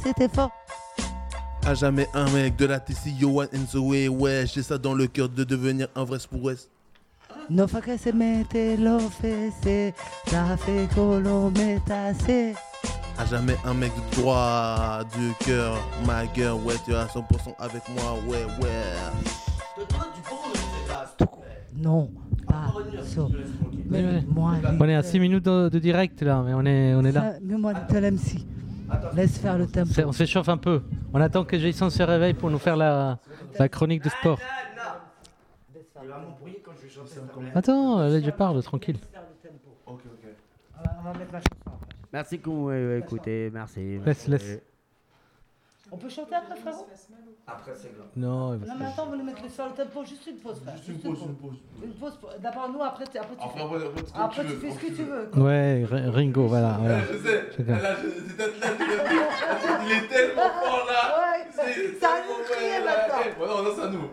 c'était fort. À jamais un mec de la TC, Yohan Enzoé, ouais, j'ai ça dans le cœur de devenir un vrai spourouès. No fa que se mette l'offese, la fait colometase. À jamais un mec de droit du cœur, ma gueule, ouais, tu es à 100% avec moi, ouais. Non, pas ça. Mais moi, On est à 6 minutes de direct là, mais on est là. Mais moi, Little MC. Laisse faire le tempo. On s'échauffe un peu. On attend que Jason se réveille pour nous faire la chronique de sport. Attends, là je parle, tranquille. Ok. On va mettre ma chanson. Merci qu'on m'ait écouté, merci. Laisse. On peut chanter après, frérot? Après, c'est grave. Non, Non, mais attends, on va nous mettre sur le tempo, juste une pause, frère. Juste une pause. D'abord, nous, après, tu fais ce que tu veux. Ouais, Ringo, voilà. Je sais, c'est peut-être là, il est tellement fort là. Ouais, ça a nous crier maintenant. Non, c'est à nous.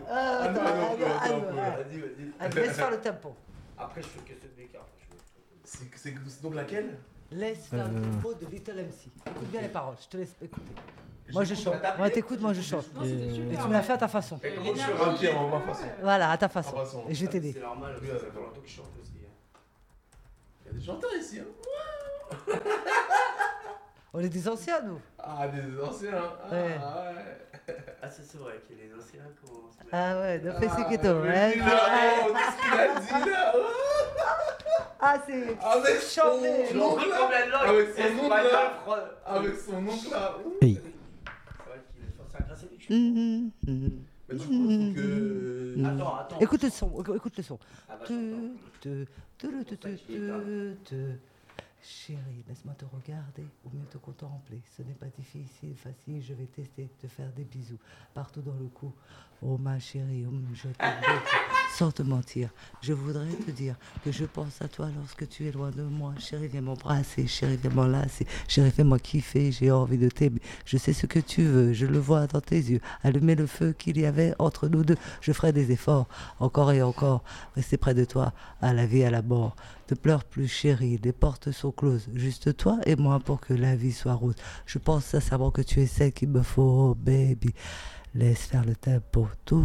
Vas-y, laisse faire le tempo. Après, je fais que ce d'écart. C'est donc laquelle? Laisse faire le tempo de Little MC. Écoute bien les paroles, je te laisse écouter. Moi je chante. Moi t'écoutes, moi je chante. Et tu me l'as fait à ta façon. Et comment je suis rempli en ma façon? Voilà, à ta façon. Et je vais t'aider. C'est normal, ça fait longtemps que je chante aussi. Il y a des chanteurs ici. On est des anciens, nous. Ah, des anciens. Ouais. Ah, c'est vrai qu'il y a des anciens. Ah ouais, ne fais ce que tu veux. Qu'est-ce qu'il a dit là? Ah, c'est chanté. Avec son oncle là. Hey. Mais du coup, il faut que... Attends. Écoute le son. Chérie, laisse-moi te regarder ou mieux te contempler. Ce n'est pas difficile, facile, je vais tester, te faire des bisous partout dans le cou. Oh ma chérie, je t'aime beaucoup. Sans te mentir, je voudrais te dire que je pense à toi lorsque tu es loin de moi. Chérie, viens m'embrasser, chérie, viens m'enlacer. Chérie, fais-moi kiffer, j'ai envie de t'aimer. Je sais ce que tu veux, je le vois dans tes yeux. Allumer le feu qu'il y avait entre nous deux. Je ferai des efforts, encore et encore. Rester près de toi, à la vie, à la mort. Ne pleure plus, chérie, les portes sont closes. Juste toi et moi pour que la vie soit rose. Je pense sincèrement que tu es celle qu'il me faut, baby. Laisse faire le tempo.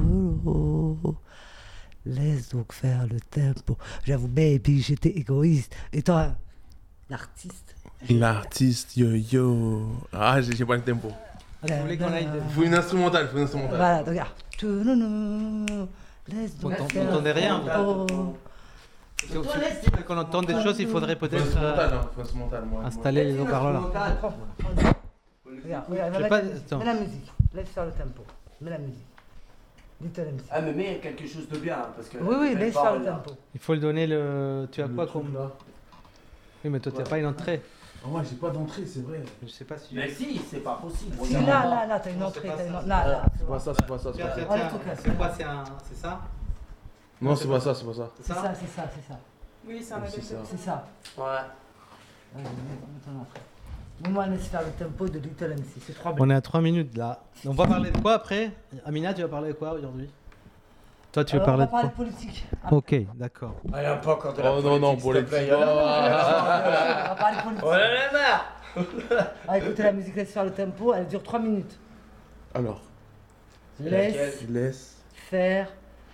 Laisse donc faire le tempo. J'avoue, baby, j'étais égoïste. Et toi, l'artiste? L'artiste, yo. Ah, j'ai pas le tempo. Vous voulez qu'on aille Il faut une instrumentale, Voilà, regarde. Laisse donc On faire n'entendait rien. le tempo. Si on entend des choses, il faudrait peut-être installer les haut-parleurs là. Regarde, mets la musique. Laisse faire le tempo. Mets la musique. Little MC. Ah, mais mets quelque chose de bien. Parce que Oui, laisse faire le tempo. Il faut le donner le. Tu as quoi comme. Oui, mais toi, tu n'as pas une entrée. Moi, j'ai pas d'entrée, c'est vrai. Je sais pas si. Mais si, c'est pas possible. Si, là, t'as une entrée. Là. C'est pas ça. C'est quoi, c'est ça? Non, c'est pas ça. C'est ça. Oui, c'est un C'est ça. Ouais. Moi, laisse faire le tempo de Little MC. C'est 3 On est à 3 minutes là. On va parler de quoi après? Amina, tu vas parler de quoi aujourd'hui? Toi, tu veux parler de quoi? On va parler politique. Ok, d'accord. Il n'y a pas encore de la politique. Oh non, politique. On va parler politique. Oh là là. Écoutez la musique, laisse faire le tempo. Elle dure 3 minutes. Alors. Laisse faire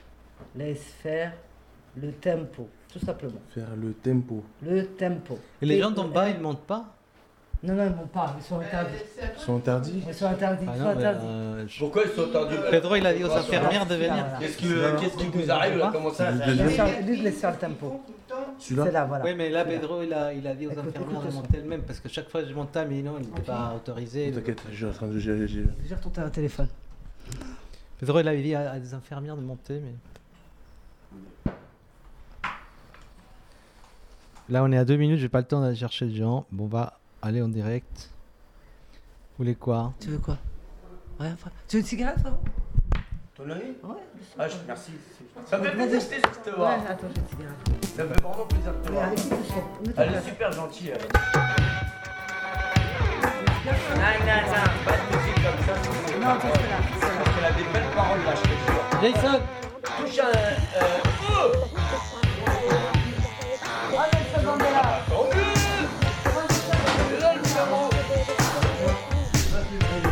le tempo. Tout simplement. Faire le tempo. Le tempo. Et les gens d'en bas, ils ne montent pas? Non, ils ne montent pas. Ils sont interdits. Ils sont interdits? Ils sont interdits. Pourquoi ils sont interdits? Pedro, il a dit aux infirmières de venir. Qu'est-ce qui vous arrive là? Comment ça? Lui, laisse faire le tempo. Celui-là? C'est là, voilà. Oui, mais là, Pedro, il a dit aux infirmières de monter elle-même. Parce que chaque fois que je montais, mais non, il n'était pas autorisé. T'inquiète, je suis en train de gérer. Gère ton téléphone. Pedro, il avait dit à des infirmières de monter, mais. Là, on est à 2 minutes, j'ai pas le temps d'aller chercher les gens. Bon, on va aller en direct. Vous voulez quoi? Tu veux quoi? Rien, frère. Tu veux une cigarette, frère? Ton ami? Ouais. Ah, merci. Ça me fait plaisir de te voir. Ouais, attends, j'ai une cigarette. Ça me fait vraiment plaisir de te voir. Elle est super gentille. Non, pas de musique comme ça. Non, c'est là. Parce qu'elle a des belles paroles là, je te jure. Jason! Touche un. Nelson Mandela.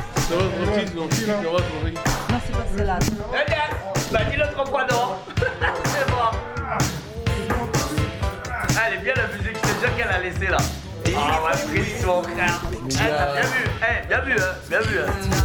tranquille, on va trouver. Non, c'est pas celle-là. Eh bien, bah dis le 3 fois non. C'est bon. Ah, elle est bien la musique, je te jure qu'elle a laissé là. Ah ouais, Freddy, c'est mon frère. Eh, t'as bien vu, bien vu, hein.